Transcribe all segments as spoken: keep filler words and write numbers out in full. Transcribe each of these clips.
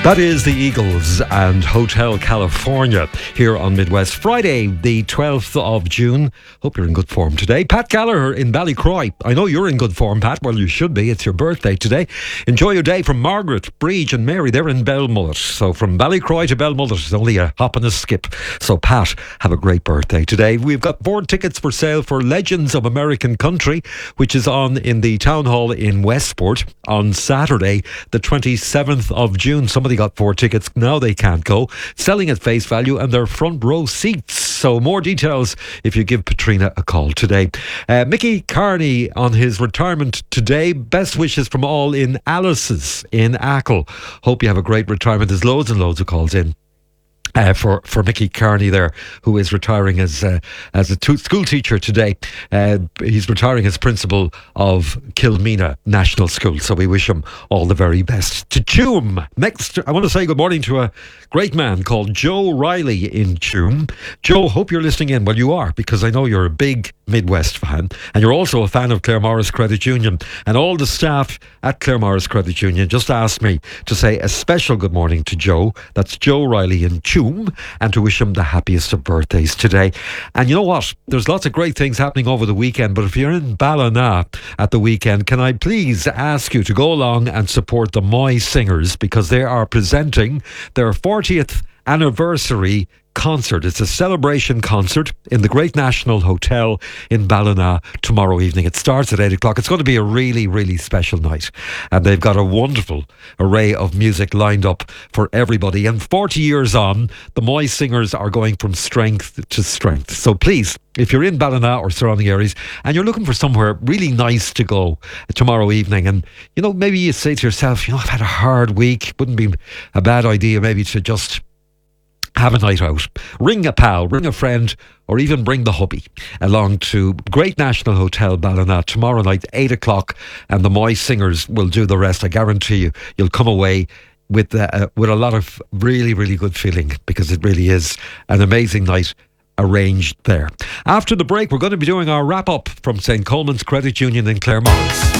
That is the Eagles and Hotel California here on Midwest. Friday, the twelfth of June. Hope you're in good form today. Pat Gallagher in Ballycroy. I know you're in good form, Pat. Well, you should be. It's your birthday today. Enjoy your day. From Margaret, Breege and Mary. They're in Belmullet. So from Ballycroy to Belmullet, it's only a hop and a skip. So Pat, have a great birthday today. We've got board tickets for sale for Legends of American Country, which is on in the Town Hall in Westport on Saturday, the twenty-seventh of June. Somebody got four tickets. Now they can't go. Selling at face value and their front row seats. So more details if you give Patrina a call today. Uh, Mickey Carney on his retirement today. Best wishes from all in Alice's in Achill. Hope you have a great retirement. There's loads and loads of calls in. Uh, for, for Mickey Carney there, who is retiring as uh, as a t- school teacher today. Uh, he's retiring as principal of Kilmena National School, so we wish him all the very best. To Tuam, next, I want to say good morning to a great man called Joe Riley in Tuam. Joe, hope you're listening in. Well, you are, because I know you're a big Midwest fan, and you're also a fan of Claremorris Credit Union, and all the staff at Claremorris Credit Union just asked me to say a special good morning to Joe. That's Joe Riley in Tuam, and to wish him the happiest of birthdays today. And you know what? There's lots of great things happening over the weekend, but if you're in Ballina at the weekend, can I please ask you to go along and support the Moy Singers, because they are presenting their fortieth anniversary concert. It's a celebration concert in the Great National Hotel in Ballina tomorrow evening. It starts at eight o'clock. It's going to be a really, really special night. And they've got a wonderful array of music lined up for everybody. And forty years on, the Moy Singers are going from strength to strength. So please, if you're in Ballina or surrounding areas and you're looking for somewhere really nice to go tomorrow evening, and, you know, maybe you say to yourself, you know, I've had a hard week. Wouldn't be a bad idea maybe to just have a night out. Ring a pal, ring a friend, or even bring the hubby along to Great National Hotel Ballina tomorrow night, eight o'clock, and the Moy Singers will do the rest. I guarantee you, you'll come away with uh, with a lot of really, really good feeling, because it really is an amazing night arranged there. After the break, we're going to be doing our wrap-up from Saint Coleman's Credit Union in Claremorris.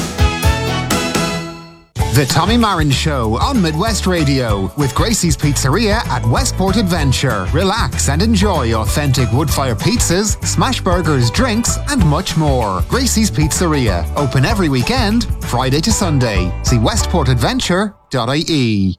The Tommy Marin Show on Midwest Radio with Gracie's Pizzeria at Westport Adventure. Relax and enjoy authentic wood-fire pizzas, smash burgers, drinks and much more. Gracie's Pizzeria, open every weekend, Friday to Sunday. See westport adventure dot I E.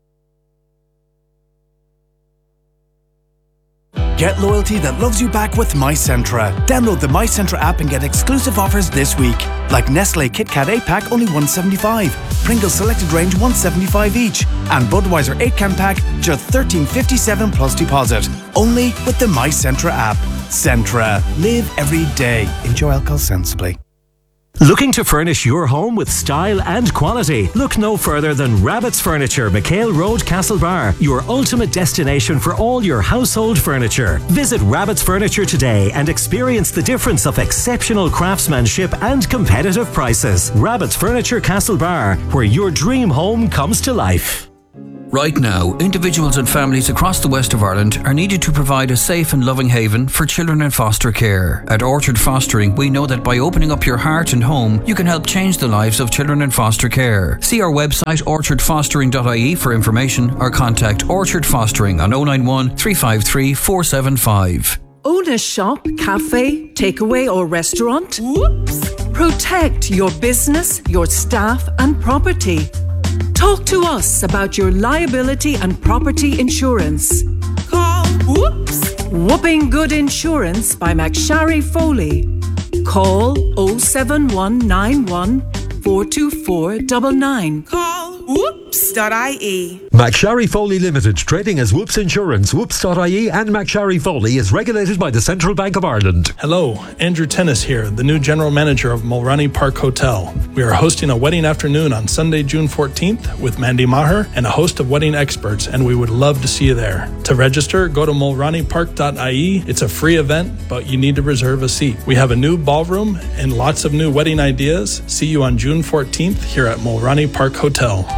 Get loyalty that loves you back with MyCentra. Download the MyCentra app and get exclusive offers this week. Like Nestle Kit Kat eight pack only one seventy-five, Pringles Selected Range one seventy-five each, and Budweiser eight can pack just thirteen fifty-seven plus deposit. Only with the MyCentra app. Centra. Live every day. Enjoy alcohol sensibly. Looking to furnish your home with style and quality? Look no further than Rabbit's Furniture, McHale Road, Castlebar, your ultimate destination for all your household furniture. Visit Rabbit's Furniture today and experience the difference of exceptional craftsmanship and competitive prices. Rabbit's Furniture, Castlebar, where your dream home comes to life. Right now, individuals and families across the west of Ireland are needed to provide a safe and loving haven for children in foster care. At Orchard Fostering, we know that by opening up your heart and home, you can help change the lives of children in foster care. See our website orchard fostering dot I E for information, or contact Orchard Fostering on oh nine one, three five three, four seven five. Own a shop, cafe, takeaway or restaurant? Whoops! Protect your business, your staff and property. Talk to us about your liability and property insurance. Call Whoops! Whooping Good Insurance by McSharry Foley. Call oh seven one nine one, four two four nine nine. Call whoops dot I E. McSharry Foley Limited, trading as Whoops Insurance. Whoops dot I E and McSharry Foley is regulated by the Central Bank of Ireland. Hello, Andrew Tennis here, the new general manager of Mulroney Park Hotel. We are hosting a wedding afternoon on Sunday, June fourteenth with Mandy Maher and a host of wedding experts, and we would love to see you there. To register, go to mulroney park dot I E. It's a free event, but you need to reserve a seat. We have a new ballroom and lots of new wedding ideas. See you on June fourteenth here at Mulroney Park Hotel. Thinking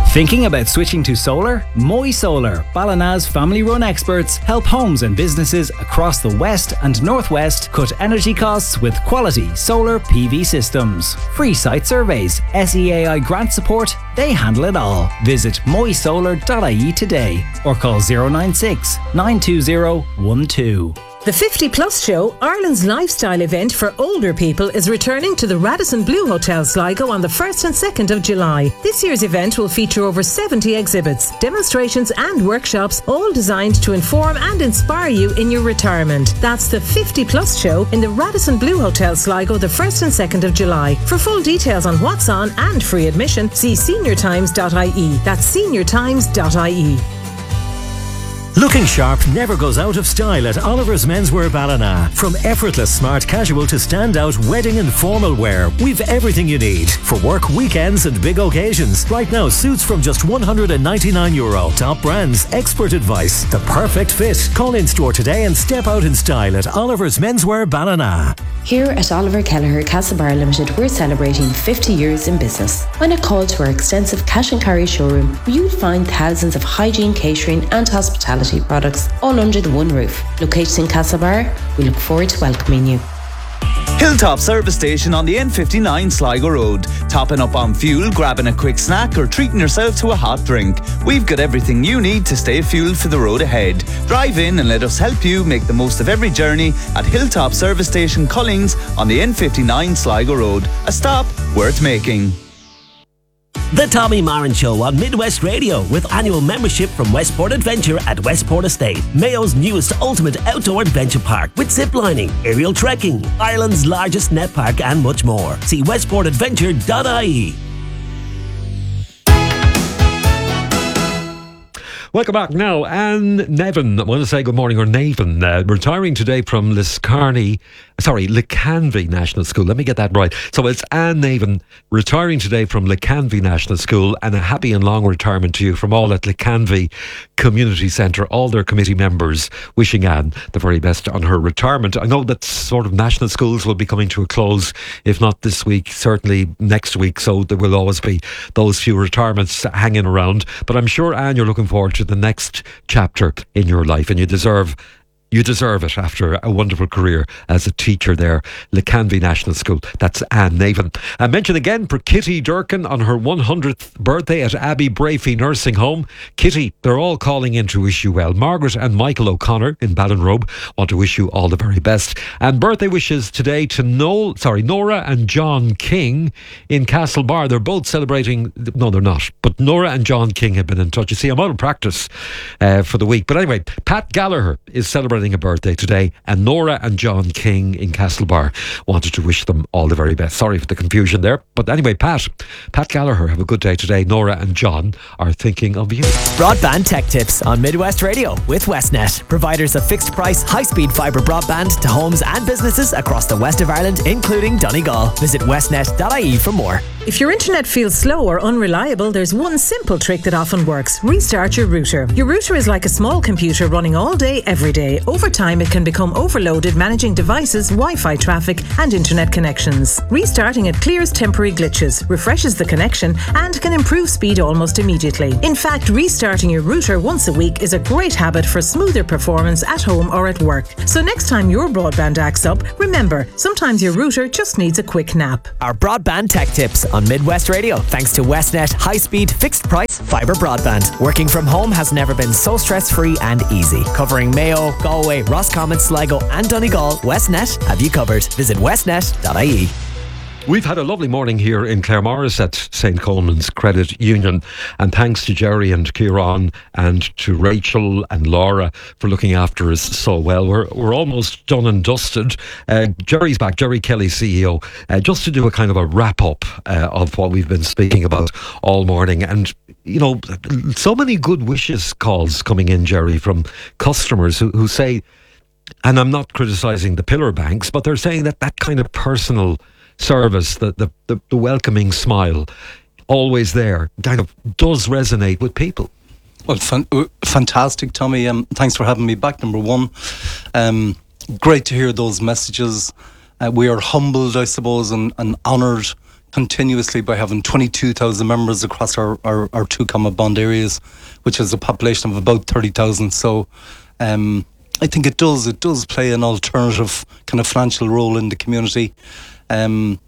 about switching to solar? Moy Solar, Ballina's family-run experts, help homes and businesses across the west and northwest cut energy costs with quality solar P V systems. Free site surveys, S E A I grant support, they handle it all. Visit moy solar dot I E today or call zero nine six, nine two zero, one two. The fifty plus Show, Ireland's lifestyle event for older people, is returning to the Radisson Blu Hotel Sligo on the first and second of July. This year's event will feature over seventy exhibits, demonstrations and workshops, all designed to inform and inspire you in your retirement. That's the fifty plus Show in the Radisson Blu Hotel Sligo the first and second of July. For full details on what's on and free admission, see senior times dot I E. That's senior times dot I E. Looking sharp never goes out of style at Oliver's Menswear Ballina. From effortless smart casual to standout wedding and formal wear, we've everything you need for work, weekends and big occasions. Right now, suits from just one hundred ninety-nine euro. Top brands, expert advice, the perfect fit. Call in store today and step out in style at Oliver's Menswear Ballina. Here at Oliver Kelleher Castlebar Limited, we're celebrating fifty years in business. When a call to our extensive cash and carry showroom, where you'll find thousands of hygiene, catering and hospitality products all under the one roof. Located in Castlebar, we look forward to welcoming you. Hilltop Service Station on the N fifty-nine Sligo Road. Topping up on fuel, grabbing a quick snack or treating yourself to a hot drink. We've got everything you need to stay fueled for the road ahead. Drive in and let us help you make the most of every journey at Hilltop Service Station Collings on the N fifty-nine Sligo Road. A stop worth making. The Tommy Moran Show on Midwest Radio, with annual membership from Westport Adventure at Westport Estate, Mayo's newest ultimate outdoor adventure park, with ziplining, aerial trekking, Ireland's largest net park and much more. See westport adventure dot I E. Welcome back now. Anne Nevin, I want to say good morning, or Navan, uh, retiring today from Liscarney, sorry, Lecanvy National School. Let me get that right. So it's Anne Nevin retiring today from Lecanvy National School, and a happy and long retirement to you from all at Lecanvy Community Centre, all their committee members, wishing Anne the very best on her retirement. I know that sort of national schools will be coming to a close, if not this week, certainly next week, so there will always be those few retirements hanging around. But I'm sure, Anne, you're looking forward to the next chapter in your life, and you deserve You deserve it after a wonderful career as a teacher there. Lecanvy National School. That's Anne Navan. I mention again for Kitty Durkin on her one hundredth birthday at Abbey Brafey Nursing Home. Kitty, they're all calling in to wish you well. Margaret and Michael O'Connor in Ballinrobe want to wish you all the very best. And birthday wishes today to Noel, sorry, Nora and John King in Castlebar. They're both celebrating, no they're not, but Nora and John King have been in touch. You see, I'm out of practice uh, for the week. But anyway, Pat Gallagher is celebrating a birthday today, and Nora and John King in Castlebar wanted to wish them all the very best. Sorry for the confusion there, but anyway, Pat Pat Gallagher, have a good day today. Nora and John are thinking of you. Broadband Tech Tips on Midwest Radio with Westnet, providers of fixed price high speed fibre broadband to homes and businesses across the west of Ireland, including Donegal. Visit westnet dot I E for more. If your internet feels slow or unreliable, there's one simple trick that often works. Restart your router. Your router is like a small computer running all day, every day. Over time, it can become overloaded managing devices, Wi-Fi traffic and internet connections. Restarting it clears temporary glitches, refreshes the connection and can improve speed almost immediately. In fact, restarting your router once a week is a great habit for smoother performance at home or at work. So next time your broadband acts up, remember, sometimes your router just needs a quick nap. Our Broadband Tech Tips on Midwest Radio, thanks to Westnet high-speed fixed-price fibre broadband. Working from home has never been so stress-free and easy. Covering Mayo, Galway, Roscommon, Sligo and Donegal, Westnet have you covered. Visit westnet dot I E. We've had a lovely morning here in Claremorris at Saint Coleman's Credit Union, and thanks to Jerry and Kieran and to Rachel and Laura for looking after us so well. We're we're almost done and dusted. Uh, Jerry's back, Jerry Kelly, C E O, uh, just to do a kind of a wrap up uh, of what we've been speaking about all morning. And you know, so many good wishes calls coming in, Jerry, from customers who, who say, and I'm not criticising the pillar banks, but they're saying that that kind of personal service, the, the, the, the welcoming smile, always there, kind of does resonate with people. Well, fan- fantastic, Tommy. Um, thanks for having me back, number one. Um, great to hear those messages. Uh, we are humbled, I suppose, and, and honoured continuously by having twenty-two thousand members across our, our, our two common bond areas, which is a population of about thirty thousand. So um, I think it does, it does play an alternative kind of financial role in the community. Um,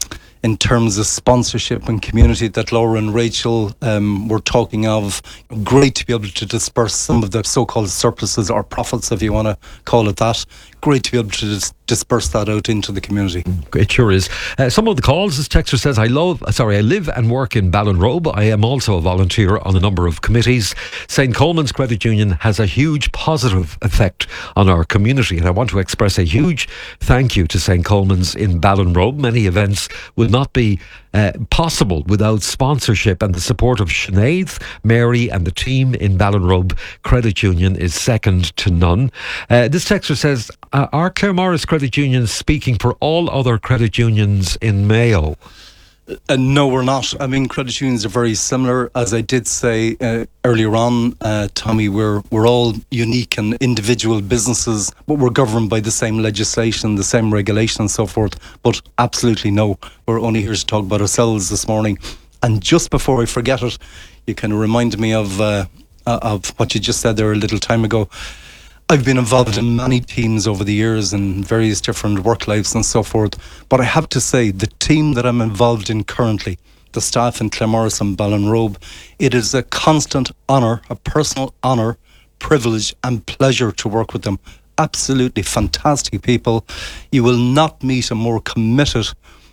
in terms of sponsorship and community that Laura and Rachel um, were talking of, great to be able to disperse some of the so-called surpluses or profits, if you want to call it that. Great to be able to dis- disperse that out into the community. It sure is. Uh, some of the calls, this texter says, I love, sorry, I live and work in Ballinrobe. I am also a volunteer on a number of committees. Saint Coleman's Credit Union has a huge positive effect on our community, and I want to express a huge thank you to Saint Coleman's in Ballinrobe. Many events will not be uh, possible without sponsorship, and the support of Sinead, Mary and the team in Ballinrobe Credit Union is second to none. Uh, this texter says, uh, are Claremorris Credit Union speaking for all other credit unions in Mayo? Uh, no, we're not. I mean, credit unions are very similar. As I did say uh, earlier on, uh, Tommy, we're we're all unique and individual businesses, but we're governed by the same legislation, the same regulation and so forth. But absolutely no, we're only here to talk about ourselves this morning. And just before I forget it, you kind of reminded me of, uh, of what you just said there a little time ago. I've been involved in many teams over the years in various different work lives and so forth. But I have to say, the team that I'm involved in currently, the staff in Claremorris and Ballinrobe, it is a constant honour, a personal honour, privilege and pleasure to work with them. Absolutely fantastic people. You will not meet a more committed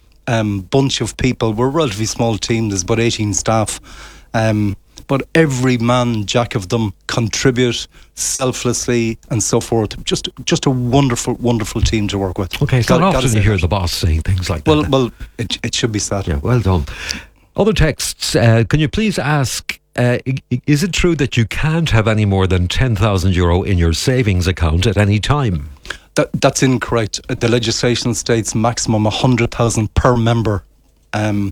um, bunch of people. We're a relatively small team, there's about eighteen staff. Um, But every man, jack of them, contribute selflessly and so forth. Just just a wonderful, wonderful team to work with. Okay, it's not often you hear the boss saying things like well, that. Well, it, it should be said. Yeah, well done. Other texts, uh, can you please ask, uh, is it true that you can't have any more than ten thousand euro in your savings account at any time? That, that's incorrect. The legislation states maximum one hundred thousand per member. Um,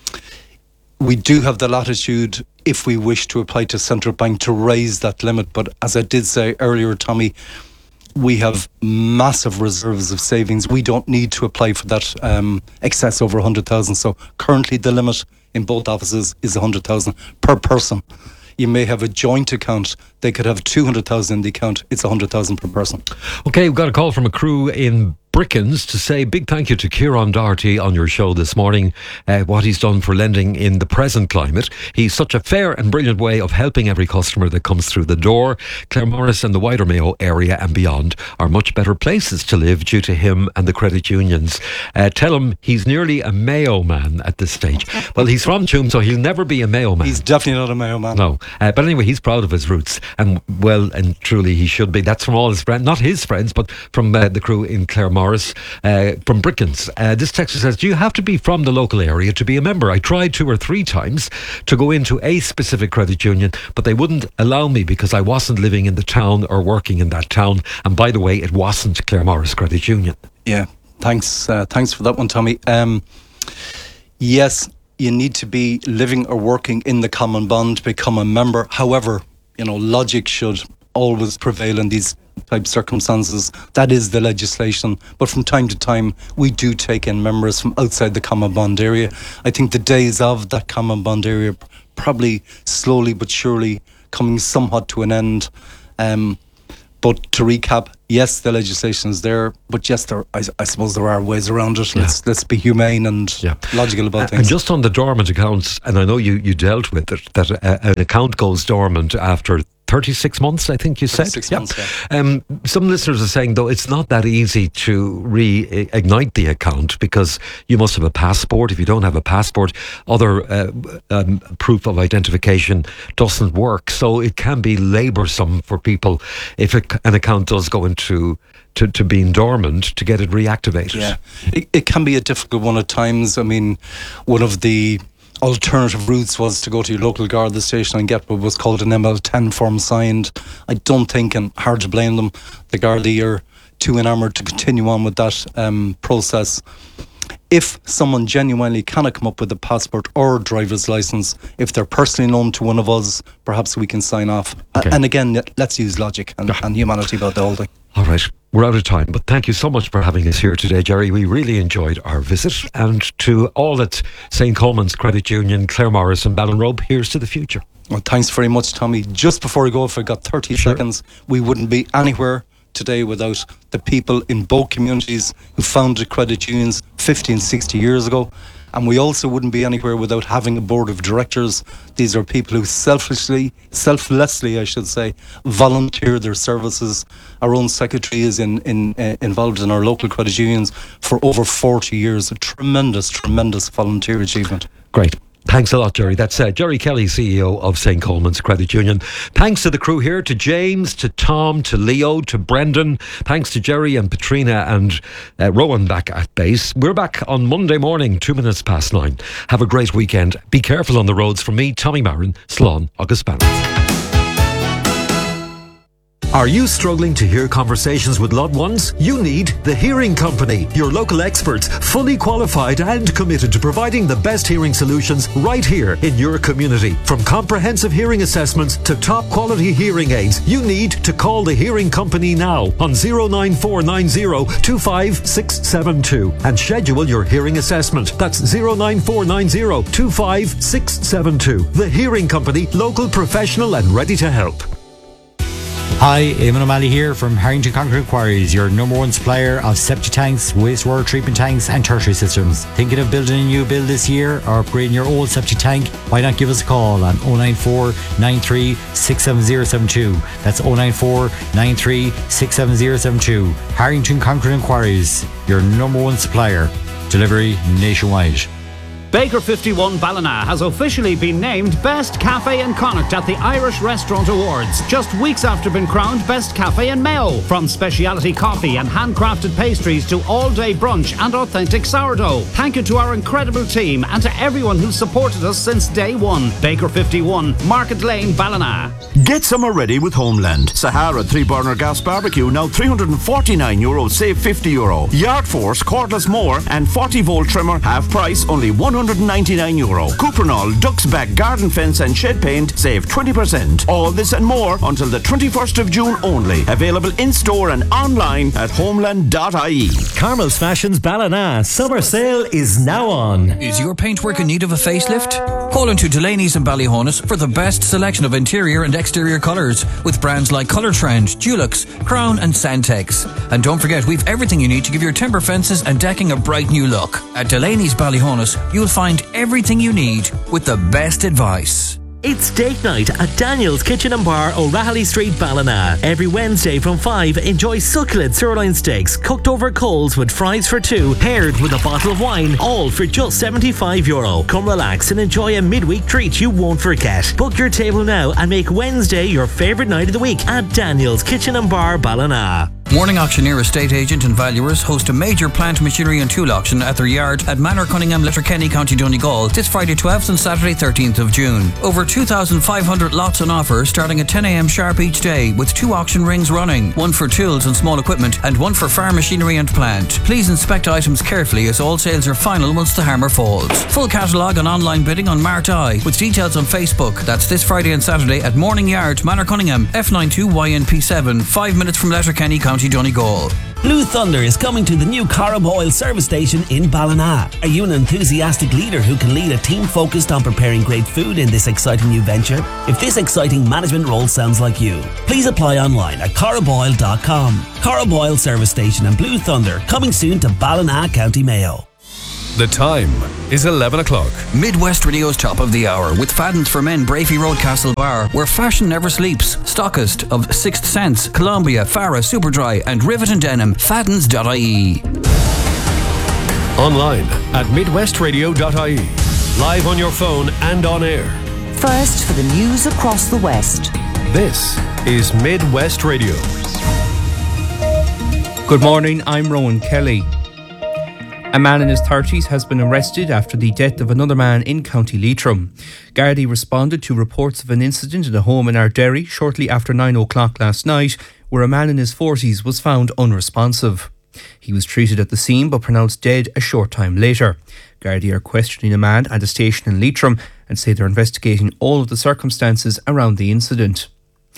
we do have the latitude, if we wish to apply to Central Bank, to raise that limit. But as I did say earlier, Tommy, we have massive reserves of savings. We don't need to apply for that um, excess over one hundred thousand. So currently the limit in both offices is one hundred thousand per person. You may have a joint account. They could have two hundred thousand in the account. It's one hundred thousand per person. Okay, we've got a call from a crew in Brickens to say big thank you to Kieran Doherty on your show this morning, uh, what he's done for lending in the present climate. He's such a fair and brilliant way of helping every customer that comes through the door. Claremorris and the wider Mayo area and beyond are much better places to live due to him and the credit unions. Uh, tell him he's nearly a Mayo man at this stage. Well, he's from Tuam, so he'll never be a Mayo man. He's definitely not a Mayo man. No, uh, but anyway, he's proud of his roots, and well and truly he should be. That's from all his friends, not his friends, but from uh, the crew in Claremorris. Uh, from Brickens. Uh, this texter says, do you have to be from the local area to be a member? I tried two or three times to go into a specific credit union, but they wouldn't allow me because I wasn't living in the town or working in that town. And by the way, it wasn't Claremorris Credit Union. Yeah, thanks uh, thanks for that one, Tommy. Um, yes, you need to be living or working in the common bond to become a member. However, you know, logic should always prevail in these type circumstances. That is the legislation. But from time to time, we do take in members from outside the common bond area. I think the days of that common bond area probably slowly but surely coming somewhat to an end. Um, but to recap, yes, the legislation is there, but yes, there, I, I suppose there are ways around it. Let's yeah. let's be humane and yeah. logical about uh, things. And just on the dormant accounts, and I know you, you dealt with it, that uh, an account goes dormant after thirty-six months, I think you said. thirty-six yeah. months, yeah. Um, some listeners are saying, though, it's not that easy to reignite the account because you must have a passport. If you don't have a passport, other uh, um, proof of identification doesn't work. So it can be laboursome for people if it, an account does go into to, to being dormant to get it reactivated. Yeah, it, it can be a difficult one at times. I mean, one of the alternative routes was to go to your local Garda station and get what was called an M L ten form signed. I don't think, and hard to blame them, the Garda are too enamoured to continue on with that um, process. If someone genuinely cannot come up with a passport or a driver's licence, if they're personally known to one of us, perhaps we can sign off. Okay. And again, let's use logic and, and humanity about the whole thing. All right, we're out of time, but thank you so much for having us here today, Jerry. We really enjoyed our visit. And to all at Saint Coleman's Credit Union, Claire Morris and Ballinrobe, here's to the future. Well, thanks very much, Tommy. Just before I go, if I got thirty sure. seconds, we wouldn't be anywhere today without the people in both communities who founded credit unions fifty and sixty years ago. And we also wouldn't be anywhere without having a board of directors. These are people who selflessly, selflessly, I should say, volunteer their services. Our own secretary is in, in, uh, involved in our local credit unions for over forty years. A tremendous, tremendous volunteer achievement. Great. Thanks a lot, Jerry. That's uh, Jerry Kelly, C E O of Saint Coleman's Credit Union. Thanks to the crew here, to James, to Tom, to Leo, to Brendan. Thanks to Jerry and Patrina and uh, Rowan back at base. We're back on Monday morning, two minutes past nine. Have a great weekend. Be careful on the roads. From me, Tommy Marin, Slán agus Bannon. Are you struggling to hear conversations with loved ones? You need The Hearing Company, your local experts, fully qualified and committed to providing the best hearing solutions right here in your community. From comprehensive hearing assessments to top quality hearing aids, you need to call The Hearing Company now on zero nine four nine zero two five six seven two and schedule your hearing assessment. That's zero nine four nine zero two five six seven two. The Hearing Company, local, professional and ready to help. Hi, Eamon O'Malley here from Harrington Concrete Quarries, your number one supplier of septic tanks, wastewater treatment tanks and tertiary systems. Thinking of building a new build this year or upgrading your old septic tank? Why not give us a call on oh nine four nine three six seven zero seven two. That's oh nine four nine three six seven zero seven two. Harrington Concrete Quarries, your number one supplier. Delivery nationwide. Baker fifty-one Ballina has officially been named Best Cafe in Connacht at the Irish Restaurant Awards, just weeks after being crowned Best Cafe in Mayo. From speciality coffee and handcrafted pastries to all-day brunch and authentic sourdough. Thank you to our incredible team and to everyone who's supported us since day one. Baker fifty-one, Market Lane, Ballina. Get summer ready with Homeland. Sahara three-burner gas barbecue now three hundred forty-nine euro, save fifty euro. Yard Force cordless mower and forty volt trimmer, half price, only one hundred ninety-nine euro. Cuprinol Ducks Back garden fence and shed paint, save twenty percent. All this and more until the twenty-first of June only. Available in store and online at homeland dot I E. Carmel's Fashions Ballina summer sale is now on. Is your paintwork in need of a facelift? Call into Delaney's in Ballyhonus for the best selection of interior and exterior colours with brands like Colour Trend, Dulux, Crown and Santex. And don't forget, we've everything you need to give your timber fences and decking a bright new look. At Delaney's Ballyhonus, you'll find everything you need with the best advice. It's date night at Daniel's Kitchen and Bar, O'Rahilly Street, Ballina. Every Wednesday from five, enjoy succulent sirloin steaks cooked over coals with fries for two, paired with a bottle of wine, all for just seventy-five euro. Come relax and enjoy a midweek treat you won't forget. Book your table now and make Wednesday your favourite night of the week at Daniel's Kitchen and Bar, Ballina. Morning Auctioneer Estate Agent and Valuers host a major plant, machinery and tool auction at their yard at Manor Cunningham, Letterkenny, County Donegal this Friday twelfth and Saturday thirteenth of June. Over two thousand five hundred lots on offer starting at ten a m sharp each day with two auction rings running, one for tools and small equipment and one for farm machinery and plant. Please inspect items carefully as all sales are final once the hammer falls. Full catalogue and online bidding on Mart Eye with details on Facebook. That's this Friday and Saturday at Morning Yard, Manor Cunningham, F ninety-two Y N P seven, five minutes from Letterkenny, County Donegal. Blue Thunder is coming to the new Corrib Oil service station in Ballina. Are you an enthusiastic leader who can lead a team focused on preparing great food in this exciting new venture? If this exciting management role sounds like you, please apply online at corrib oil dot com. Corrib Oil service station and Blue Thunder coming soon to Ballina, County Mayo. The time is eleven o'clock. Midwest Radio's Top of the Hour with Fadden's for Men, Brafey Road, Castlebar, where fashion never sleeps. Stockist of Sixth Sense, Columbia, Farah, Superdry and Rivet and Denim. Faddens dot I E. Online at midwest radio dot I E. Live on your phone and on air. First for the news across the West. This is Midwest Radio. Good morning, I'm Rowan Kelly. A man in his thirties has been arrested after the death of another man in County Leitrim. Gardaí responded to reports of an incident in a home in Ardderry shortly after nine o'clock last night, where a man in his forties was found unresponsive. He was treated at the scene but pronounced dead a short time later. Gardaí are questioning a man at a station in Leitrim and say they're investigating all of the circumstances around the incident.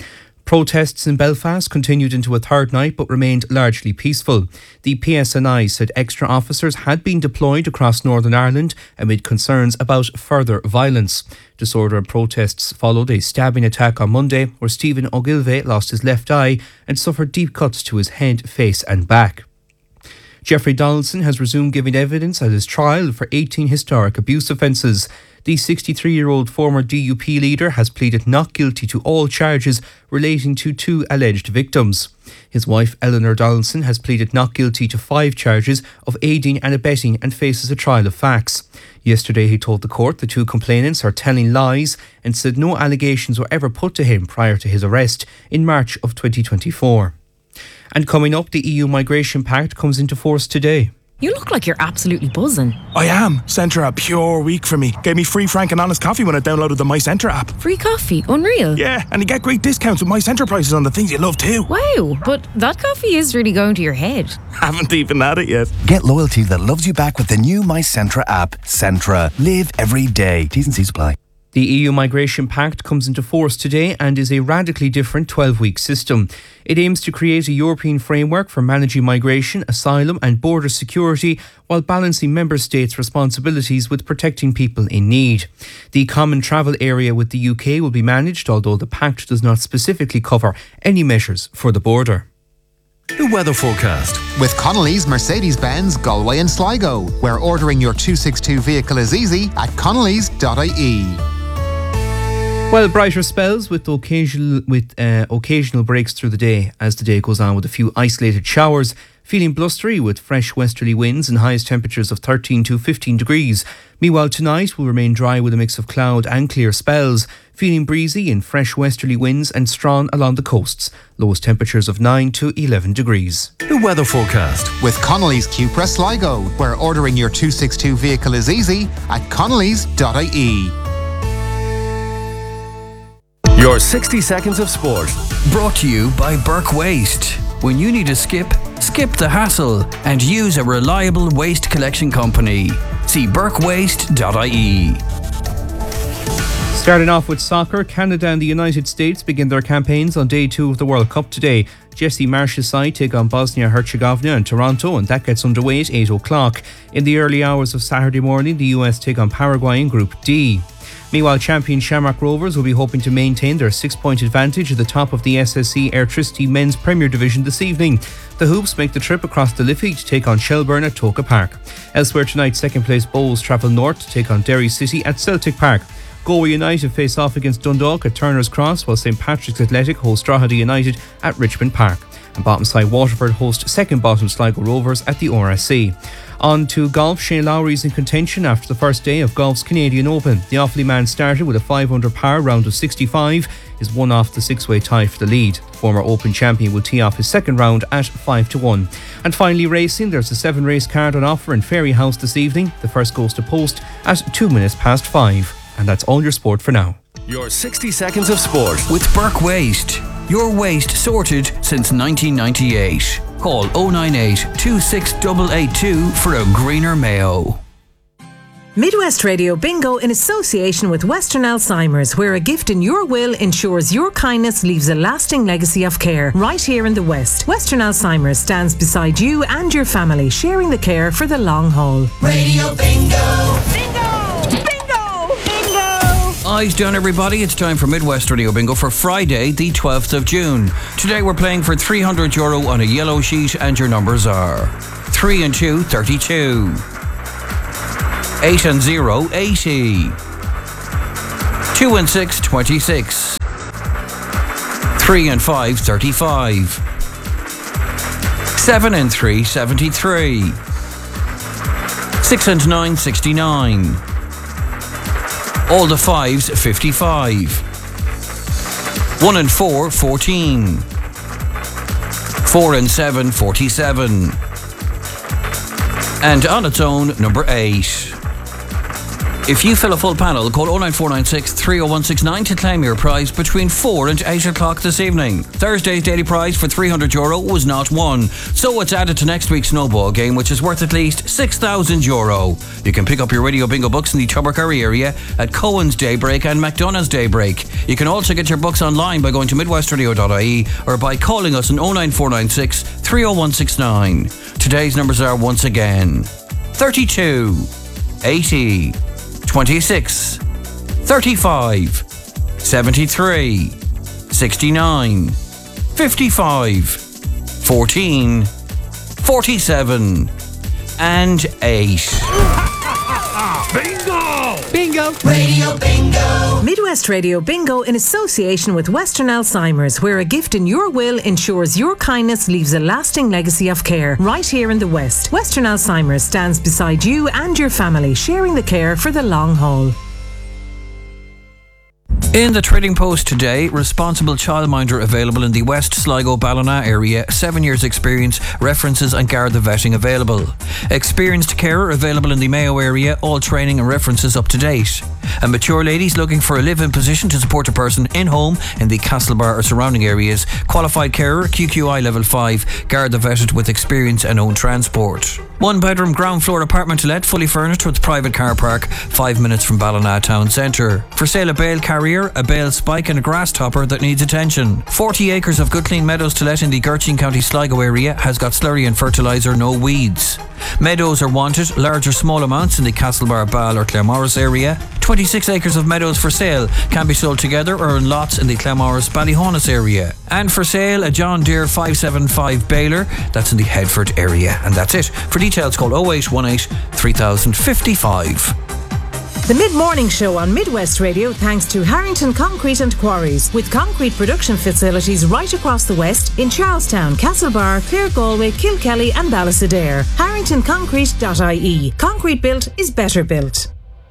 Protests in Belfast continued into a third night but remained largely peaceful. The P S N I said extra officers had been deployed across Northern Ireland amid concerns about further violence. Disorder and protests followed a stabbing attack on Monday where Stephen Ogilvie lost his left eye and suffered deep cuts to his head, face and back. Jeffrey Donaldson has resumed giving evidence at his trial for eighteen historic abuse offences. The sixty-three-year-old former D U P leader has pleaded not guilty to all charges relating to two alleged victims. His wife, Eleanor Donaldson, has pleaded not guilty to five charges of aiding and abetting and faces a trial of facts. Yesterday, he told the court the two complainants are telling lies and said no allegations were ever put to him prior to his arrest in March of twenty twenty-four. And coming up, the E U Migration Pact comes into force today. You look like you're absolutely buzzing. I am. Centra a pure week for me. Gave me free frank and honest coffee when I downloaded the My Centra app. Free coffee? Unreal. Yeah, and you get great discounts with My Centra prices on the things you love too. Wow, but that coffee is really going to your head. Haven't even had it yet. Get loyalty that loves you back with the new My Centra app. Centra. Live every day. T's and C's apply. The E U Migration Pact comes into force today and is a radically different twelve-week system. It aims to create a European framework for managing migration, asylum and border security while balancing member states' responsibilities with protecting people in need. The common travel area with the U K will be managed, although the pact does not specifically cover any measures for the border. The weather forecast. With Connolly's Mercedes-Benz Galway and Sligo, where ordering your two sixty-two vehicle is easy at connellys dot I E. Well, brighter spells with occasional with uh, occasional breaks through the day as the day goes on with a few isolated showers. Feeling blustery with fresh westerly winds and highest temperatures of thirteen to fifteen degrees. Meanwhile, tonight will remain dry with a mix of cloud and clear spells. Feeling breezy in fresh westerly winds and strong along the coasts. Lowest temperatures of nine to eleven degrees. The weather forecast. With Connolly's Cupra Sligo, where ordering your two sixty-two vehicle is easy at connellys dot I E. Your sixty seconds of sport. Brought to you by Burke Waste. When you need to skip, skip the hassle and use a reliable waste collection company. See burke waste dot I E. Starting off with soccer, Canada and the United States begin their campaigns on day two of the World Cup today. Jesse Marsh's side take on Bosnia-Herzegovina and Toronto, and that gets underway at eight o'clock. In the early hours of Saturday morning, the U S take on Paraguay in Group D. Meanwhile, champion Shamrock Rovers will be hoping to maintain their six-point advantage at the top of the S S C Airtricity Men's Premier Division this evening. The Hoops make the trip across the Liffey to take on Shelburne at Toka Park. Elsewhere tonight, second-place Bowls travel north to take on Derry City at Celtic Park. Galway United face off against Dundalk at Turner's Cross, while St Patrick's Athletic host Drogheda United at Richmond Park. And bottom side Waterford host second bottom Sligo Rovers at the R S C. On to golf. Shane Lowry is in contention after the first day of golf's Canadian Open. The Offaly man started with a five under par round of sixty-five, is one off the six-way tie for the lead. Former Open champion will tee off his second round at five to one. And finally racing, there's a seven race card on offer in Ferryhouse this evening. The first goes to post at two minutes past five. And that's all your sport for now. Your sixty seconds of sport. With Burke Waste. Your waste sorted since nineteen ninety-eight. Call oh nine eight, two six eight eight two for a greener Mayo. Midwest Radio Bingo in association with Western Alzheimer's, where a gift in your will ensures your kindness leaves a lasting legacy of care right here in the West. Western Alzheimer's stands beside you and your family, sharing the care for the long haul. Radio Bingo! Bingo! Eyes down, everybody. It's time for Midwest Radio Bingo for Friday, the twelfth of June. Today we're playing for three hundred euro on a yellow sheet, and your numbers are three and two, thirty-two. eight and zero, eighty. two and six, twenty-six. three and five, thirty-five. seven and three, seventy-three. six and nine, sixty-nine. All the fives, fifty-five. One and four, fourteen. Four and seven, forty-seven. And on its own, number eight. If you fill a full panel, call oh nine four nine six, three oh one six nine to claim your prize between four and eight o'clock this evening. Thursday's daily prize for three hundred euro was not won, so it's added to next week's snowball game, which is worth at least six thousand euro. You can pick up your Radio Bingo books in the Tubbercurry area at Cohen's Daybreak and McDonough's Daybreak. You can also get your books online by going to midwestradio dot I E or by calling us on oh nine four nine six, three oh one six nine. Today's numbers are once again thirty-two, eighty, twenty-six, thirty-five, seventy-three, sixty-nine, fifty-five, fourteen, forty-seven, and eight. Bingo! Bingo! Radio Bingo! Midwest Radio Bingo in association with Western Alzheimer's, where a gift in your will ensures your kindness leaves a lasting legacy of care. Right here in the West, Western Alzheimer's stands beside you and your family, sharing the care for the long haul. In the Trading Post today, responsible childminder available in the West Sligo Ballina area, seven years experience, references and Garda vetting available. Experienced carer available in the Mayo area, all training and references up to date. And mature ladies looking for a live-in position to support a person in home in the Castlebar or surrounding areas. Qualified carer, Q Q I level five, Garda vetted with experience and own transport. One bedroom ground floor apartment to let, fully furnished with private car park, five minutes from Ballina town centre. For sale a bale carrier, a bale spike and a grass topper that needs attention. forty acres of good clean meadows to let in the Gertrude County Sligo area, has got slurry and fertiliser, no weeds. Meadows are wanted, large or small amounts in the Castlebar, Ball or Claremorris area. twenty-six acres of meadows for sale, can be sold together or in lots in the Claremorris, Ballyhonus area. And for sale a John Deere five seventy-five baler, that's in the Headford area. And that's it. For details call oh eight one eight, three thousand fifty-five. The Mid-Morning Show on Midwest Radio thanks to Harrington Concrete and Quarries, with concrete production facilities right across the West in Charlestown, Castlebar, Clare Galway, Kilkelly and Ballysadare. harrington concrete dot I E. Concrete built is better built.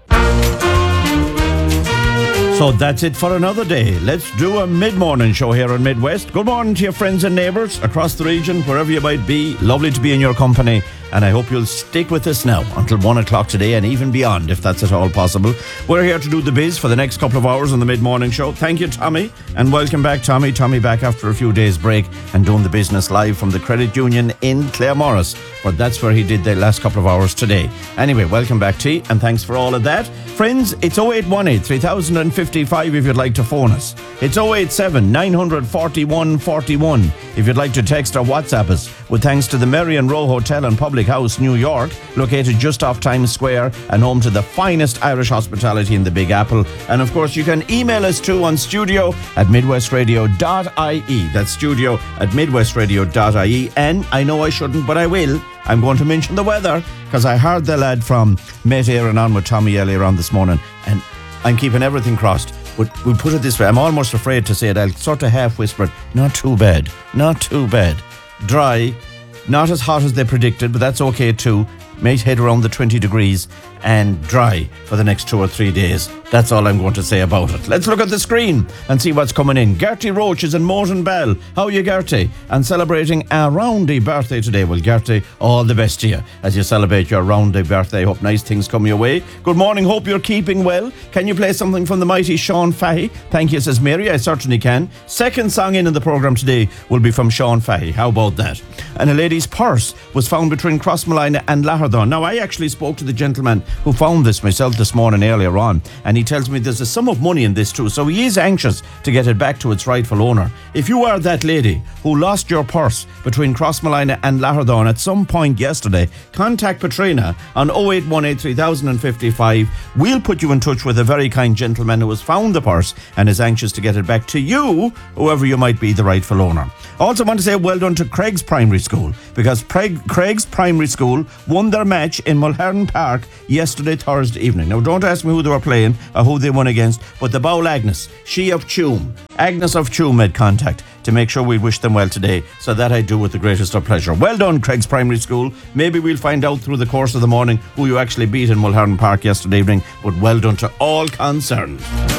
So that's it for another day. Let's do a mid-morning show here on Midwest. Good morning to your friends and neighbours across the region, wherever you might be. Lovely to be in your company. And I hope you'll stick with us now until one o'clock today and even beyond, if that's at all possible. We're here to do the biz for the next couple of hours on the mid-morning show. Thank you, Tommy. And welcome back, Tommy. Tommy back after a few days break and doing the business live from the Credit Union in Claremorris. But that's where he did the last couple of hours today. Anyway, welcome back, T. And thanks for all of that. Friends, it's oh eight one eight, three thousand fifty-five if you'd like to phone us. It's oh eight seven, nine four one, four one if you'd like to text or WhatsApp us. With thanks to the Marion Row Hotel and Public House, New York, located just off Times Square and home to the finest Irish hospitality in the Big Apple. And of course, you can email us too on studio at midwestradio dot I E. That's studio at midwestradio dot I E. And I know I shouldn't, but I will. I'm going to mention the weather because I heard the lad from Met Aaron on with Tommy earlier on this morning, and I'm keeping everything crossed. But we'll put it this way, I'm almost afraid to say it. I'll sort of half whisper it. Not too bad. Not too bad. Dry. Not as hot as they predicted, but that's okay too. Might head around the twenty degrees and dry for the next two or three days. That's all I'm going to say about it. Let's look at the screen and see what's coming in. Gertie Roach is in Morton Bell. How are you, Gertie? And celebrating a roundy birthday today. Well, Gertie, all the best to you as you celebrate your roundy birthday. Hope nice things come your way. Good morning. Hope you're keeping well. Can you play something from the mighty Sean Fahey? Thank you, says Mary. I certainly can. Second song in in the programme today will be from Sean Fahey. How about that? And a lady's purse was found between Crossmolina and Lahardon. Now, I actually spoke to the gentleman who found this myself this morning earlier on, and he tells me there's a sum of money in this too, so he is anxious to get it back to its rightful owner. If you are that lady who lost your purse between Crossmolina and Lahardon at some point yesterday, contact Patrina on oh eight one eight, three thousand fifty-five. We'll put you in touch with a very kind gentleman who has found the purse and is anxious to get it back to you, whoever you might be the rightful owner. Also want to say well done to Craig's Primary School, because Craig's Primary School won their match in Mulhern Park yesterday, Thursday evening. Now, don't ask me who they were playing or who they won against, but the Bowl Agnes, she of Tuam, Agnes of Tuam made contact to make sure we wish them well today. So that I do with the greatest of pleasure. Well done, Craig's Primary School. Maybe we'll find out through the course of the morning who you actually beat in Mulhern Park yesterday evening, but well done to all concerned.